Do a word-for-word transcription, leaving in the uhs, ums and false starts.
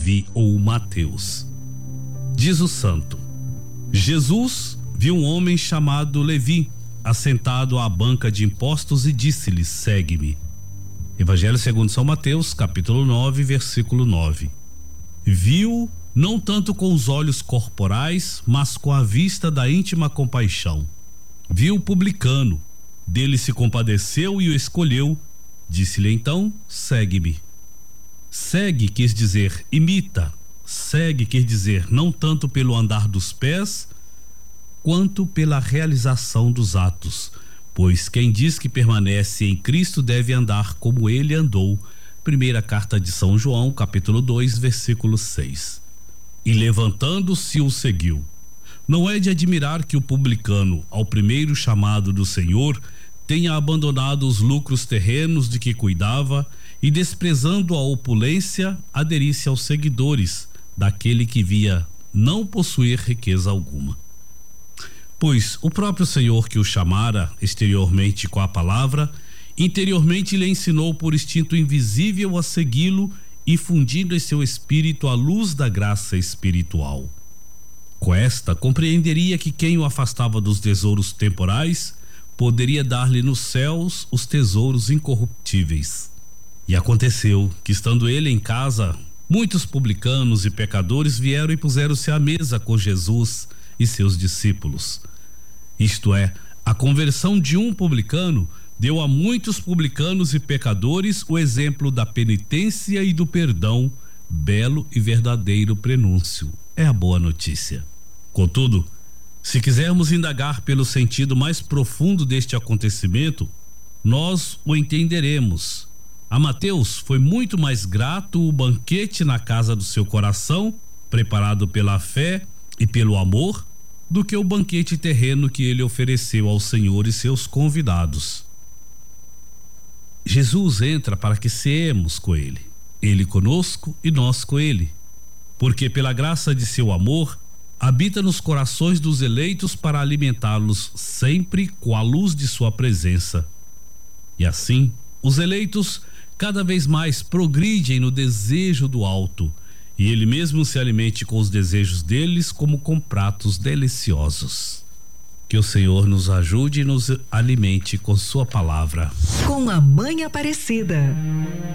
Levi ou Mateus. Diz o santo: Jesus viu um homem chamado Levi assentado à banca de impostos e disse-lhe: segue-me. Evangelho segundo São Mateus, capítulo nove, versículo nove. Viu não tanto com os olhos corporais, mas com a vista da íntima compaixão. Viu o publicano, dele se compadeceu e o escolheu. Disse-lhe então: segue-me. Segue quis dizer imita. Segue quer dizer não tanto pelo andar dos pés, quanto pela realização dos atos, pois quem diz que permanece em Cristo deve andar como ele andou. Primeira carta de São João, capítulo dois, versículo seis. E levantando-se o seguiu. Não é de admirar que o publicano, ao primeiro chamado do Senhor, tenha abandonado os lucros terrenos de que cuidava e, desprezando a opulência, aderisse aos seguidores daquele que via não possuir riqueza alguma. Pois o próprio Senhor que o chamara exteriormente com a palavra, interiormente lhe ensinou por instinto invisível a segui-lo e fundindo em seu espírito a luz da graça espiritual. Com esta, compreenderia que quem o afastava dos tesouros temporais poderia dar-lhe nos céus os tesouros incorruptíveis. E aconteceu que, estando ele em casa, muitos publicanos e pecadores vieram e puseram-se à mesa com Jesus e seus discípulos. Isto é, a conversão de um publicano deu a muitos publicanos e pecadores o exemplo da penitência e do perdão, belo e verdadeiro prenúncio. É a boa notícia. Contudo, se quisermos indagar pelo sentido mais profundo deste acontecimento, nós o entenderemos. A Mateus foi muito mais grato o banquete na casa do seu coração, preparado pela fé e pelo amor, do que o banquete terreno que ele ofereceu ao Senhor e seus convidados. Jesus entra para que ceemos com ele, ele conosco e nós com ele, porque pela graça de seu amor habita nos corações dos eleitos para alimentá-los sempre com a luz de sua presença. E assim, os eleitos cada vez mais progridem no desejo do alto, e ele mesmo se alimente com os desejos deles como com pratos deliciosos. Que o Senhor nos ajude e nos alimente com sua palavra. Com a Mãe Aparecida.